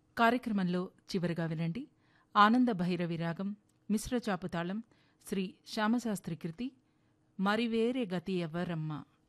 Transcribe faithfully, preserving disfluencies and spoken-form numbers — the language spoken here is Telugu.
కార్యక్రమంలో చివరగా వినండి ఆనంద భైరవి రాగం మిశ్ర చాపుతాళం శ్రీ శ్యామశాస్త్రి కృతి మరివేరే గతి ఎవ్వరమ్మ.